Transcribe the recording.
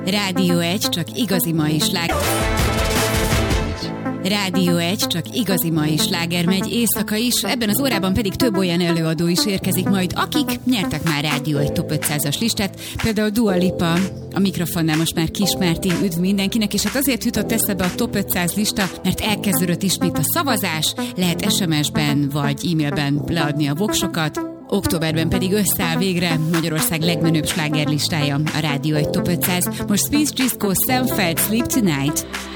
Rádió 1, csak igazi mai sláger. Rádió 1, csak igazi mai sláger megy éjszaka is, ebben az órában pedig több olyan előadó is érkezik majd, akik nyertek már Rádió 1 Top 500-as listát, például Dua Lipa, a mikrofonnál most már Kis Márti, üdv mindenkinek, és hát azért jutott eszebe a Top 500 lista, mert elkezdődött ismét a szavazás, lehet SMS-ben vagy e-mailben leadni a voksokat, októberben pedig összeáll végre Magyarország legmenőbb slágerlistája, a Rádió 1 Top 500. Most Speech Disco, Senfeld, Sleep Tonight.